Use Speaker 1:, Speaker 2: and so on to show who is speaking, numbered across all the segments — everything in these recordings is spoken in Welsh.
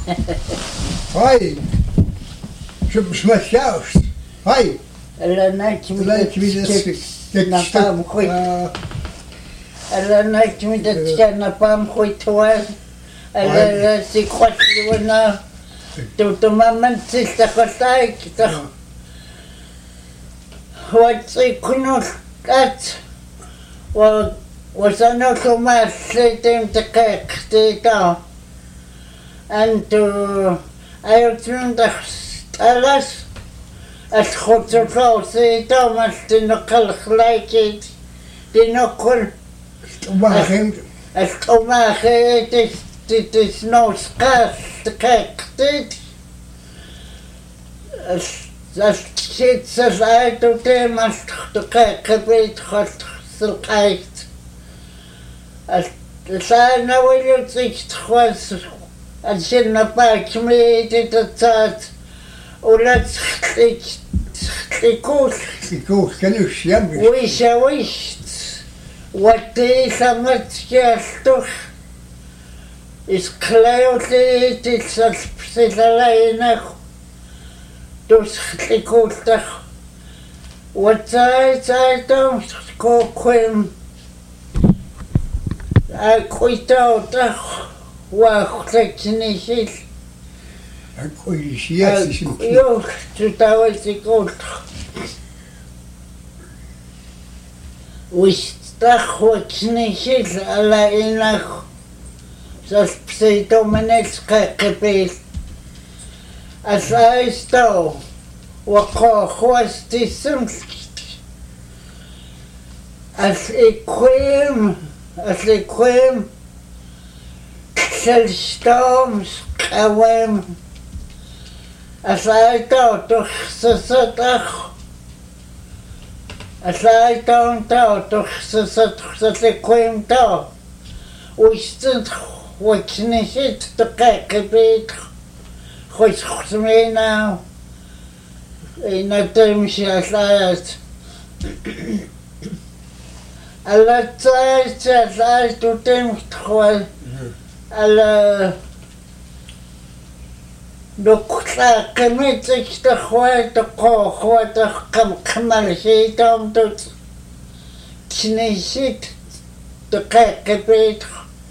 Speaker 1: Hoi. Soms met juist. Hoi.
Speaker 2: Ellernach mit na pam khoi. Ellernach mit na pam khoi toa. Ellernach si khotwana. Tu mamman sista khotai kita. What's a kunul kat? Was I not so much sitting to cake the and I returned the Alas as hot to close the Thomas in the color like it. The knuckle as Thomas it is no scarce the cake did. As shit says I to them as the cake a bit hot silk ice. As the sign of you think was and she back me to the thought, oh, let's
Speaker 1: can you see me?
Speaker 2: Wish I wished what is a much gesture is cloudy, it is a line those what I don't go quim. I quit out wow, technically.
Speaker 1: I quit yes.
Speaker 2: You 2000 gold. We stuck what technically alla inach. Just say dominate capable. As I stole, what was this as a queen. As they quim, storms, kawem, as I thought of Sasatach, as I don't doubt of Sasatach, that they quim down, we stood watching it to cake a bit, which me now, in a time she has lied. Alla tijd to them gewoon alla dokter kemit ik de gewoon de gewoon de kamal zit om tot knesit de kijken beter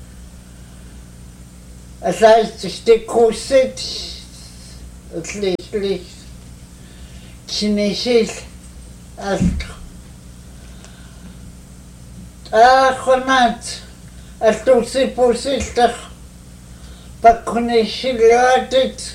Speaker 2: als hij de koset het licht knesit als Khonat tu si posistach pakhnishilyatit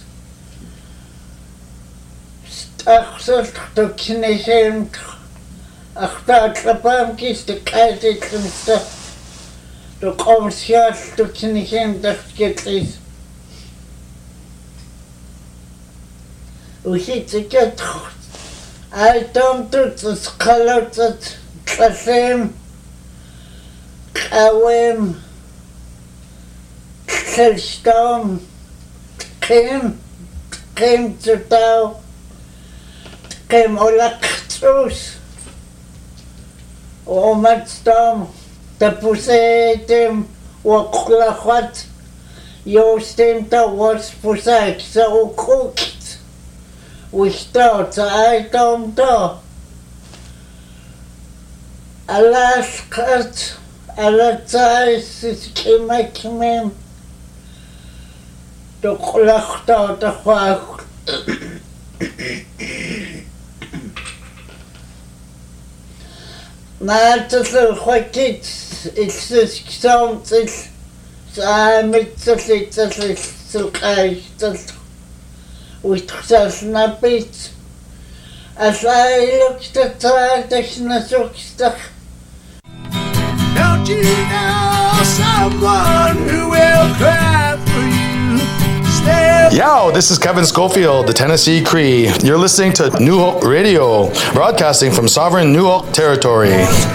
Speaker 2: stakhsat to kneshem akhtat lapamkis de kaitetsta to komsyas to kneshem dakhketlis ushitset I don't do this color that same Kawem Storm came to Tau came Olaktrus Omat Storm the Pusetim Waklahwat Yostim to was Pusat so cooked we start I don't know Alaska alla tijd is kimem de klachten de kwaak maar het is een goed is dus soms is met z'n zo krijg dat we het snap het als hij lukt de tijd dat je naar zoekt.
Speaker 3: Don't you know someone who will cry for you?
Speaker 4: Yo, this is Kevin Schofield, the Tennessee Cree. You're listening to New Hope Radio, broadcasting from sovereign New Hope territory.